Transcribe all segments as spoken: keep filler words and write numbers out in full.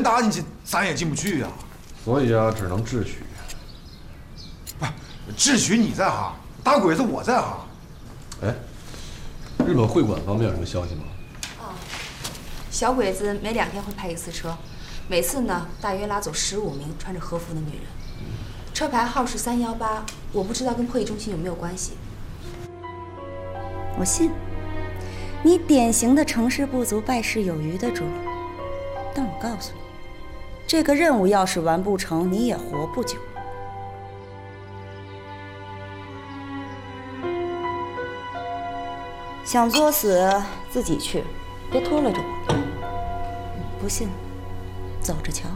打进去，咱也进不去呀。 所以啊，只能智取。 不，智取你在行，打鬼子我在行。 哎，日本会馆方面有什么消息吗？ 哦，小鬼子每两天会派一次车，每次呢大约拉走十五名穿着和服的女人。车牌号是三幺八，我不知道跟会议中心有没有关系。 我信，你典型的成事不足败事有余的主。但我告诉你，这个任务要是完不成，你也活不久。想作死自己去，别拖累着我。不信，走着瞧。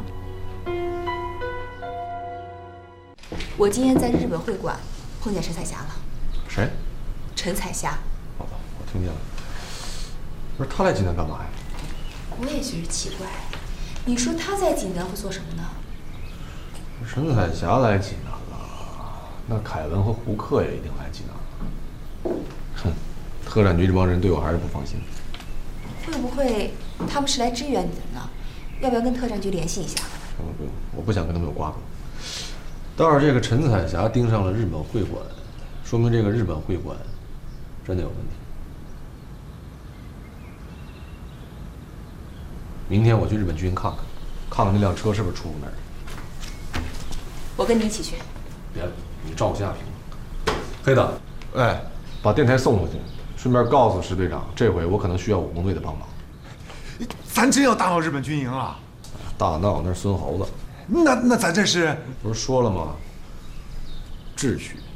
我今天在日本会馆碰见陈彩霞了。 谁？ 陈彩霞。 好吧，我听见了。不是他来济南干嘛呀？ 我也觉得奇怪，你说他在济南会做什么呢？ 陈彩霞来济南了，那凯文和胡克也一定来济南了。哼，特战局这帮人对我还是不放心。 会不会他们是来支援你的呢？要不要跟特战局联系一下？ 不用不用，我不想跟他们有瓜葛。倒是这个陈彩霞盯上了日本会馆，说明这个日本会馆真的有问题。明天我去日本军营看看，看看那辆车是不是出入那儿。 我跟你一起去。 别了，你照顾下平。黑的， 哎， 把电台送出去，顺便告诉石队长，这回我可能需要武工队的帮忙。 咱真要大闹日本军营啊？ 大闹那是孙猴子。 那那咱这是不是说了吗？智取。